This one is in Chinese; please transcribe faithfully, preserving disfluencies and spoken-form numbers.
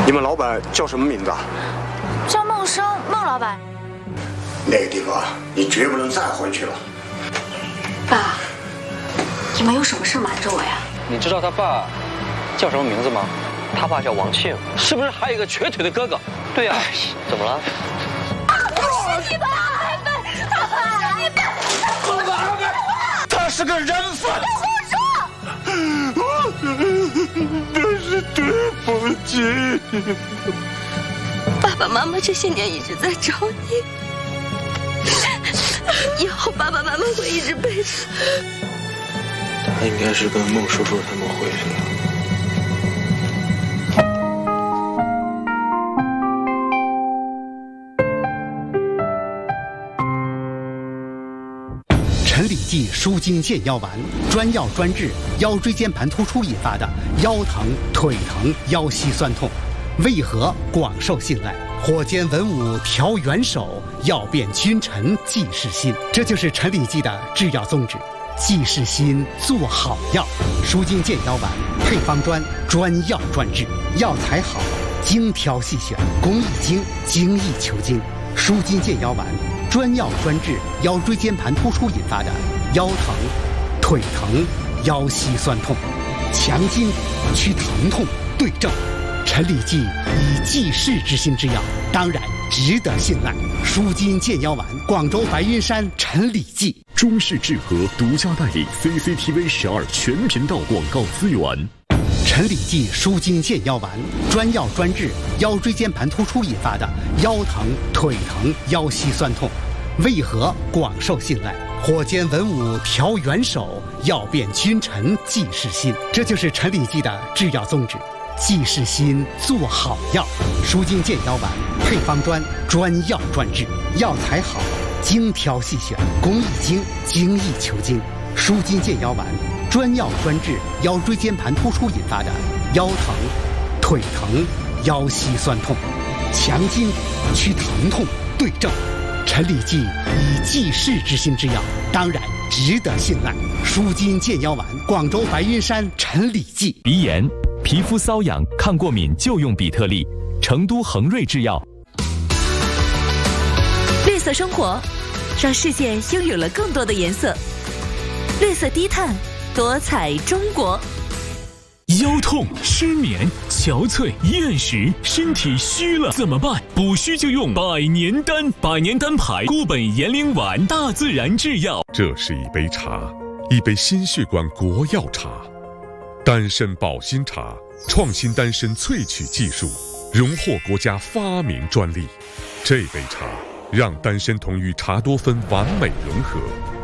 你们老板叫什么名字啊？ 叫孟生，孟老板。 那个地方你绝不能再回去了。 爸，你们有什么事瞒着我呀？ 你知道他爸叫什么名字吗？他爸叫王庆，是不是还有一个瘸腿的哥哥？对呀、啊，怎么了？ 是你吧，阿笨，他爸阿笨，他爸阿笨， 他是个人贩。那是对不起。 爸爸妈妈这些年一直在找你，以后爸爸妈妈会一直陪着。 他应该是跟孟叔叔他们回去了。 陈李济舒筋健腰丸，专药专治腰椎间盘突出引发的腰疼、腿疼、腰膝酸痛，为何广受信赖？火煎文武调元首，药变君臣济世心。这就是陈李济的制药宗旨，济世心，做好药。舒筋健腰丸配方专，专药专治，药材好，精挑细选，工艺精，精益求精。舒筋健腰丸专药专治腰椎间盘突出引发的腰疼、腿疼、腰膝酸痛，强筋去疼痛，对症。陈李济以济世之心之药，当然值得信赖。舒筋健腰丸，广州白云山陈李济。 中式制和独家代理 C C T V 十二全频道广告资源。 陈李济舒筋健腰丸，专药专治腰椎间盘突出引发的腰疼、腿疼、腰膝酸痛，为何广受信赖？火煎文武调元首，药变君臣济世心。这就是陈李济的制药宗旨，济世心，做好药。舒筋健腰丸配方专，专药专治，药材好，精挑细选，工艺精，精益求精。舒筋健腰丸专药专治腰椎间盘突出引发的腰疼、腿疼、腰膝酸痛，强筋去疼痛，对症。陈李济以济世之心之药，当然值得信赖。舒筋健腰丸，广州白云山陈李济。 鼻炎、皮肤瘙痒、抗过敏就用比特利，成都恒瑞制药。 绿色生活，让世界拥有了更多的颜色。绿色低碳，多彩中国。 腰痛、失眠、憔悴、厌食，身体虚了怎么办？补虚就用百年丹，百年丹牌固本延龄丸，大自然制药。 这是一杯茶，一杯心血管国药茶，丹参保心茶，创新丹参萃取技术，荣获国家发明专利。这杯茶让丹参酮与茶多酚完美融合，